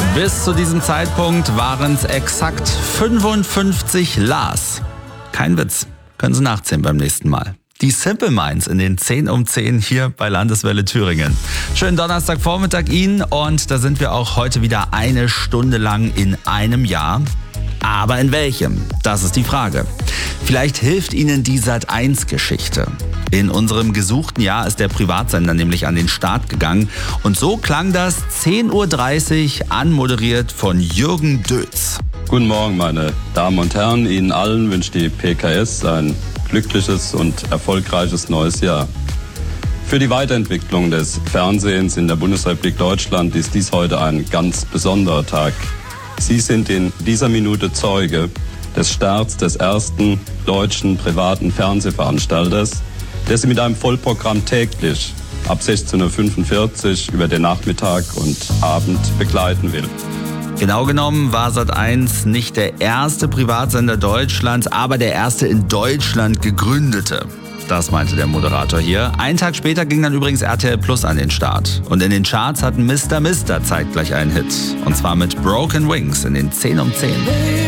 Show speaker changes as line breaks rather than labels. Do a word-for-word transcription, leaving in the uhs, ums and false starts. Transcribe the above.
Bis zu diesem Zeitpunkt waren es exakt fünfundfünfzig Las. Kein Witz, können Sie nachzählen beim nächsten Mal. Die Simple Minds in den zehn um zehn hier bei Landeswelle Thüringen. Schönen Donnerstagvormittag Ihnen und da sind wir auch heute wieder eine Stunde lang in einem Jahr. Aber in welchem? Das ist die Frage. Vielleicht hilft Ihnen die Sat eins Geschichte. In unserem gesuchten Jahr ist der Privatsender nämlich an den Start gegangen. Und so klang das zehn Uhr dreißig, anmoderiert von Jürgen Dötz.
Guten Morgen, meine Damen und Herren. Ihnen allen wünscht die P K S ein glückliches und erfolgreiches neues Jahr. Für die Weiterentwicklung des Fernsehens in der Bundesrepublik Deutschland ist dies heute ein ganz besonderer Tag. Sie sind in dieser Minute Zeuge des Starts des ersten deutschen privaten Fernsehveranstalters, der Sie mit einem Vollprogramm täglich ab sechzehn Uhr fünfundvierzig über den Nachmittag und Abend begleiten will.
Genau genommen war Sat eins nicht der erste Privatsender Deutschlands, aber der erste in Deutschland gegründete. Das meinte der Moderator hier. Einen Tag später ging dann übrigens R T L Plus an den Start. Und in den Charts hatten Mister Mister zeitgleich einen Hit. Und zwar mit Broken Wings in den zehn um zehn.